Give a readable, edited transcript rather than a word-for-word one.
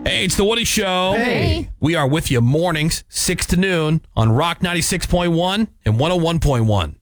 Hey, it's the Woody Show. Hey. We are with you mornings, 6 to noon on Rock 96.1 and 101.1.